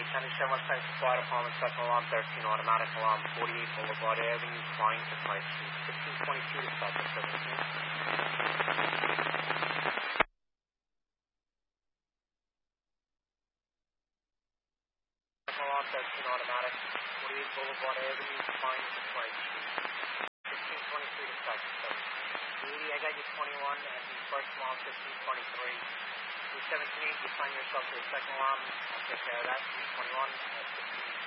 97 Westside Fire Department, second alarm, 13 automatic alarm, 48 Boulevard Avenue, flying to flight 1522 to stop at 17. Second alarm, 13 automatic, 48 Boulevard Avenue, flying to flight 1523 to stop at 17. 80, I got you 21, and the first alarm, 1523. 17, you sign yourself to the second alarm. I'll take care of that. 21.